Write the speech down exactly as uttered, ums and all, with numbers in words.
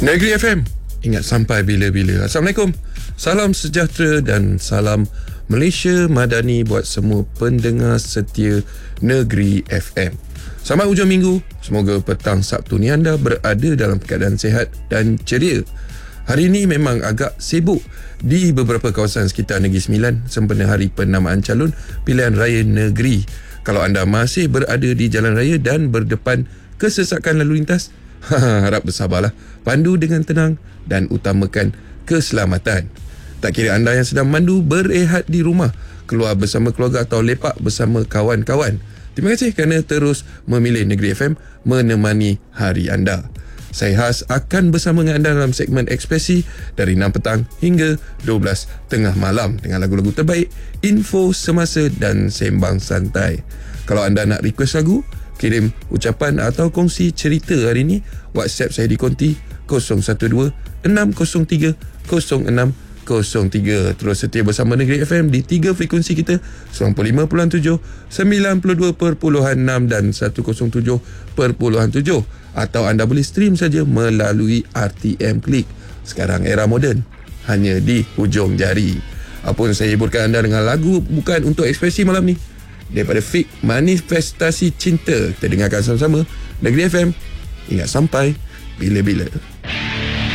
Negeri F M, ingat sampai bila-bila. Assalamualaikum, salam sejahtera dan salam Malaysia Madani buat semua pendengar setia Negeri F M. Selamat hujung minggu. Semoga petang Sabtu ni anda berada dalam keadaan sihat dan ceria. Hari ini memang agak sibuk di beberapa kawasan sekitar Negeri Sembilan sempena hari penamaan calon pilihan raya negeri. Kalau anda masih berada di jalan raya dan berdepan kesesakan lalu lintas, harap bersabarlah, pandu dengan tenang dan utamakan keselamatan. Tak kira anda yang sedang mandu, berehat di rumah, keluar bersama keluarga atau lepak bersama kawan-kawan. Terima kasih kerana terus memilih Negeri F M menemani hari anda. Saya Has akan bersama dengan anda dalam segmen Ekspresi dari enam petang hingga dua belas tengah malam dengan lagu-lagu terbaik, info semasa dan sembang santai. Kalau anda nak request lagu, kirim ucapan atau kongsi cerita hari ini, WhatsApp saya di konti kosong satu dua enam kosong tiga kosong enam kosong tiga. Terus setia bersama Negeri F M di tiga frekuensi kita, sembilan puluh lima perpuluhan tujuh, sembilan puluh dua perpuluhan enam dan seratus tujuh perpuluhan tujuh. Atau anda boleh stream saja melalui R T M Klik. Sekarang era moden, hanya di hujung jari. Apa saya hiburkan anda dengan lagu bukan untuk ekspresi malam ni, daripada Fik, Manifestasi Cinta. Kita dengarkan sama-sama. Negeri F M, ingat sampai bila-bila.